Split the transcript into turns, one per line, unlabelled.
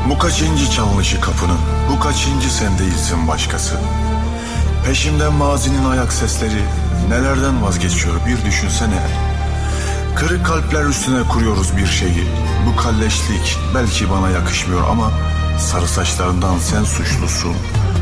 Bu kaçıncı çalışı kapının, bu kaçıncı sen değilsin başkası. Peşimden mazinin ayak sesleri, nelerden vazgeçiyor bir düşünsene. Kırık kalpler üstüne kuruyoruz bir şeyi. Bu kalleşlik belki bana yakışmıyor ama sarı saçlarından sen suçlusun.